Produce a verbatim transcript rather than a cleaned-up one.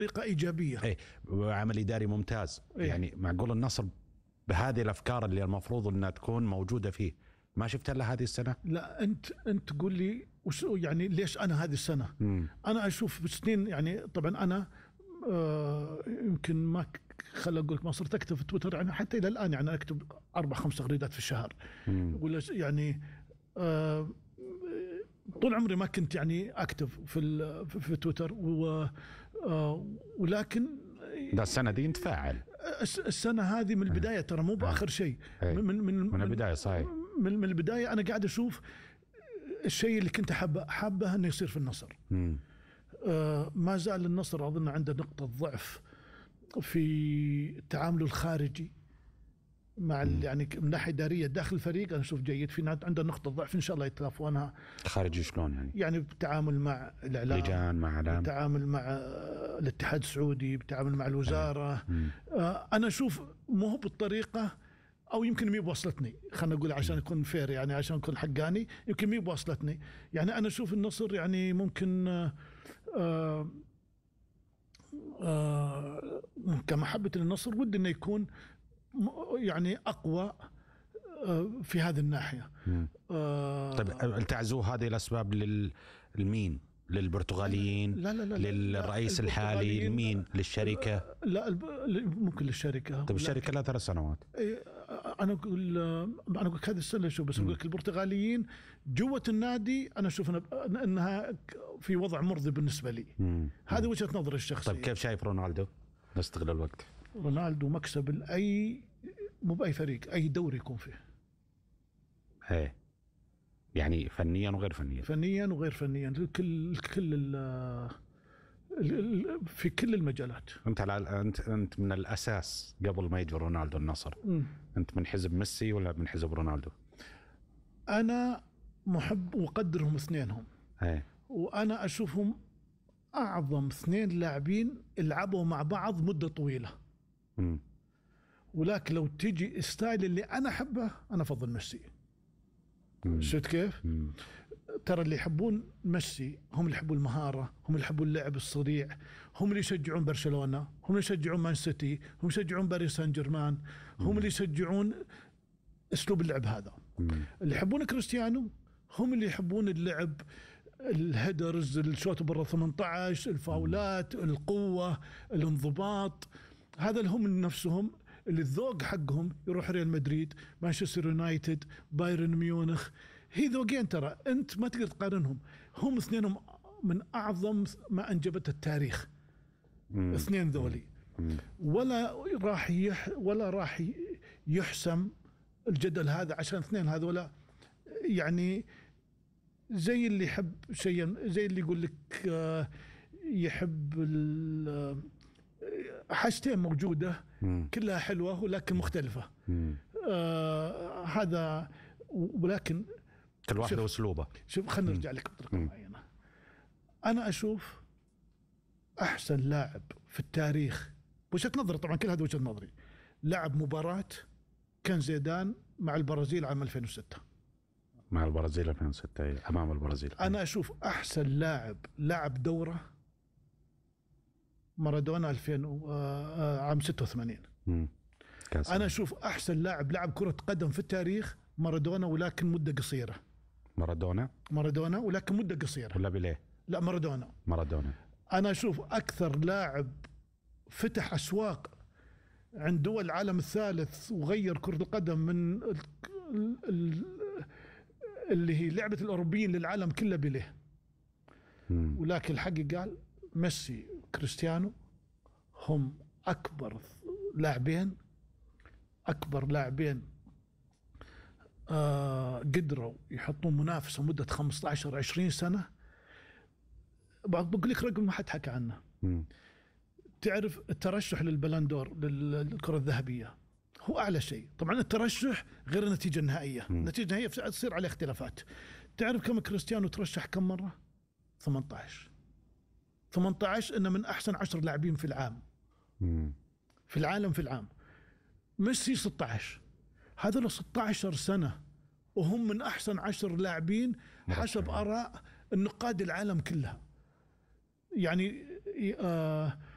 طريقة إيجابية. ايه وعمل إداري ممتاز. إيه؟ يعني معقول النصر بهذه الأفكار اللي المفروض أنها تكون موجودة فيه ما شفت إلا هذه السنة؟ لا أنت أنت تقول لي وش يعني ليش أنا هذه السنة؟ مم. أنا أشوف بسنين يعني طبعا أنا آه يمكن ما خل أقول لك ما صرت أكتب في تويتر يعني حتى إلى الآن يعني أكتب أربع خمس تغريدات في الشهر. ولا يعني آه طول عمري ما كنت يعني أكتب في في تويتر و آه ولكن ده السنة دي نتفاعل. السنة هذه من البداية ترى مو بآخر شيء من من من, من البداية صحيح. من, من البداية أنا قاعد أشوف الشيء اللي كنت حابة حابة إنه يصير في النصر. آه ما زال النصر أظن عنده نقطة ضعف في تعامله الخارجي مع يعني من ناحية إدارية داخل الفريق أنا أشوف جيد، في عنده نقطة ضعف إن شاء الله يتلافونها. خارجي شلون يعني؟ يعني بالتعامل مع الإعلام، لجان مع إعلام، بالتعامل مع الاتحاد السعودي، بالتعامل مع الوزارة. آه أنا أشوف مو هو بالطريقة أو يمكن مي بوصلتني، خلنا نقول عشان يكون فير يعني عشان يكون حقاني، يمكن مي بوصلتني. يعني أنا أشوف النصر يعني ممكن آه آه آه كمحبة للنصر ودي إنه يكون يعني أقوى في هذه الناحية. آه طيب تعزو هذه الأسباب للمين؟ للبرتغاليين؟ لا لا لا للرئيس الحالي؟ مين؟ للشركة؟ لا ممكن للشركة. طيب الشركة لها ثلاث سنوات. أنا أقول أنا أقول هذه السنة شو بس أقول البرتغاليين جوة النادي أنا أشوف أنها في وضع مرضي بالنسبة لي. هذه وجهة نظري الشخصية. طيب كيف شايف رونالدو؟ نستغل الوقت. رونالدو مكسب لأي مو بأي فريق أي دوري يكون فيه. ايه يعني فنيا وغير فنيا. فنيا وغير فنيا كل كل في كل المجالات. انت على انت انت من الاساس قبل ما يجي رونالدو النصر م. انت من حزب ميسي ولا من حزب رونالدو؟ انا محب وقدرهم اثنينهم. ايه وانا اشوفهم اعظم اثنين لاعبين لعبوا مع بعض مده طويله. م. ولكن لو تيجي ستايل اللي انا احبه انا افضل ميسي. شفت كيف؟ مم. ترى اللي يحبون ميسي هم اللي يحبون المهارة، هم اللي يحبون اللعب السريع، هم اللي يشجعون برشلونة، هم اللي يشجعون مان سيتي، هم يشجعون باريس سان جيرمان، هم اللي يشجعون اسلوب اللعب هذا. مم. اللي يحبون كريستيانو هم اللي يحبون اللعب الهيدرز، الشوط برا ثمانية عشر، الفاولات، مم. القوة، الانضباط. هذا اللي هم نفسهم اللي الذوق حقهم يروح ريال مدريد، مانشستر يونايتد، بايرن ميونخ. هي ذوقين ترى انت ما تقدر تقارنهم. هم اثنينهم من اعظم ما انجبت التاريخ. مم. اثنين ذولي مم. ولا راح يح ولا راح يحسم الجدل هذا عشان اثنين هذولا. يعني زي اللي يحب شيء زي اللي يقول لك يحب حاجتين موجودة مم. كلها حلوة ولكن مختلفة. آه هذا ولكن كل واحد واسلوبه. شوف خلينا نرجع لك بطريقة معينة. أنا أشوف أحسن لاعب في التاريخ وجهة نظري طبعا كل هذا وجهة نظري لعب مباراة كان زيدان مع البرازيل عام ألفين وستة. مع البرازيل ألفين وستة أمام البرازيل. أنا أشوف أحسن لاعب لعب دورة مارادونا ألفين عام ستة وثمانين. أنا أشوف أحسن لاعب لعب كرة قدم في التاريخ مارادونا ولكن مدة قصيرة. مارادونا مارادونا ولكن مدة قصيرة. ولا بيليه؟ لا مارادونا. مارادونا. أنا أشوف أكثر لاعب فتح أسواق عند دول العالم الثالث وغير كرة القدم من اللي هي لعبة الأوروبيين للعالم كله بيليه. ولكن الحق قال ميسي كريستيانو هم أكبر لاعبين أكبر لاعبين آه قدروا يحطون منافسة مدة خمسة عشر عشرين سنة. بقول لك رقم ما حد حكى عنه. م. تعرف الترشح للبلندور للكرة الذهبية هو أعلى شيء. طبعا الترشح غير النتيجة النهائية. م. النتيجة النهائية تصير عليه اختلافات. تعرف كم كريستيانو ترشح كم مرة؟ ثمانية عشر. ثمانية عشر إنه من أحسن عشر لاعبين في العام. م. في العالم في العام. ميسي ستة عشر. هذا له ستة عشر سنة وهم من أحسن عشر لاعبين حسب آراء النقاد العالم كلها. يعني آه